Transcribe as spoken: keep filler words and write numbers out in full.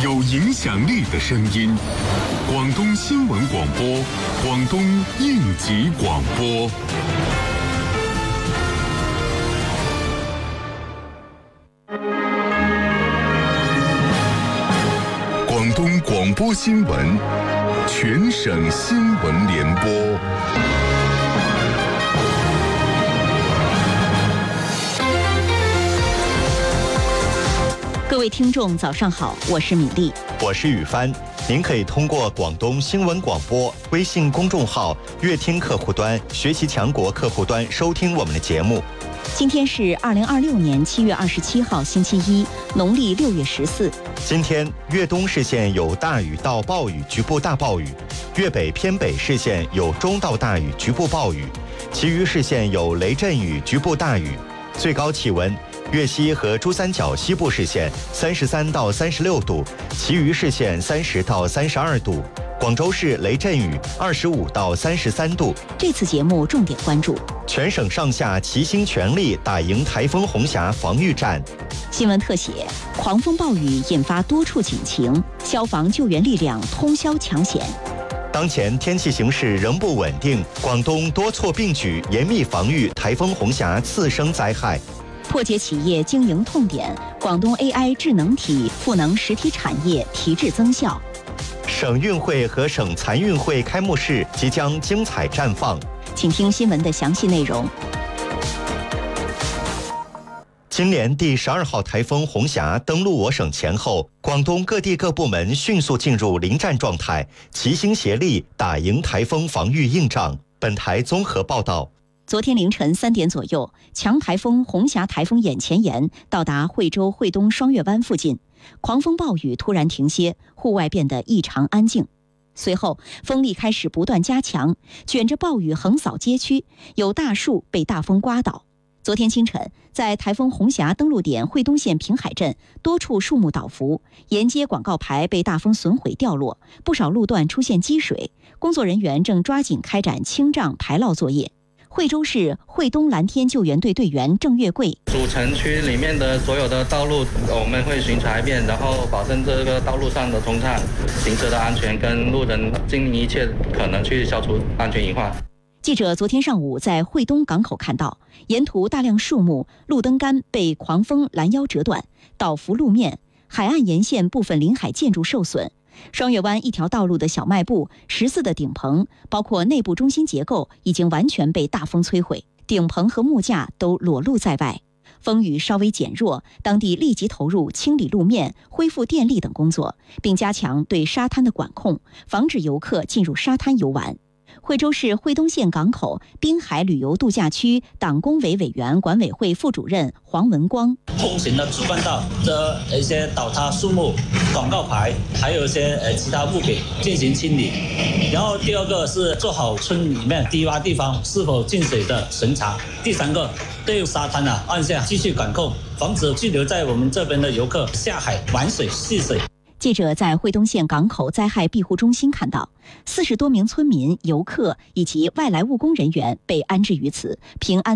有影响力的声音。广东新闻广播，广东应急广播。广东广播新闻，全省新闻联播。 各位听众，早上好，我是米粒， 我是雨帆。您可以通过广东新闻广播微信公众号、乐听客户端、学习强国客户端收听我们的节目。 今天是二零二六年七月二十七号，星期一，农历六月十四。 今天粤东市县有大雨到暴雨，局部大暴雨；粤北偏北市县有中到大雨，局部暴雨；其余市县有雷阵雨，局部大雨。最高气温。粤西和珠三角西部市县三十三到三十六度，其余市县三十到三十二度。广州市雷阵雨二十五到三十三度。 这次节目重点关注： 全省上下齐心全力打赢台风红霞防御战。 新闻特写：狂风暴雨引发多处警情，消防救援力量通宵抢险。 当前天气形势仍不稳定，广东多措并举，严密防御台风红霞次生灾害。 破解企业经营痛点，广东 A I 智能体赋能实体产业提质增效。 省运会和省残运会开幕式即将精彩绽放。 请听新闻的详细内容。 今年第十二号台风红霞登陆我省前后，广东各地各部门迅速进入临战状态，齐心协力打赢台风防御硬仗。本台综合报道。 昨天凌晨三点左右，强台风红霞台风眼前沿到达惠州惠东双月湾附近，狂风暴雨突然停歇，户外变得异常安静。随后，风力开始不断加强，卷着暴雨横扫街区，有大树被大风刮倒。昨天清晨，在台风红霞登陆点惠东县平海镇，多处树木倒伏，沿街广告牌被大风损毁掉落，不少路段出现积水，工作人员正抓紧开展清障排涝作业。惠州市惠东蓝天救援队队员郑月贵： 主城区里面的所有的道路，我们会巡查一遍，然后保证这个道路上的通畅、行车的安全，跟路人尽一切可能去消除安全隐患。 记者昨天上午在惠东港口看到，沿途大量树木、路灯杆被狂风拦腰折断，倒伏路面，海岸沿线部分临海建筑受损。双月湾一条道路的小卖部、十四的顶棚，包括内部中心结构，已经完全被大风摧毁，顶棚和木架都裸露在外。风雨稍微减弱，当地立即投入清理路面、恢复电力等工作，并加强对沙滩的管控，防止游客进入沙滩游玩。惠州市惠东县港口滨海旅游度假区党工委委员管委会副主任黄文光： 通行的主干道这一些倒塌树木、广告牌，还有一些呃其他物品进行清理。然后第二个是做好村里面低洼地方是否进水的巡查。第三个，对沙滩啊岸下继续管控，防止滞留在我们这边的游客下海玩水戏水。 记者在惠东县港口灾害庇护中心看到，四十多名村民、游客以及外来务工人员被安置于此，平安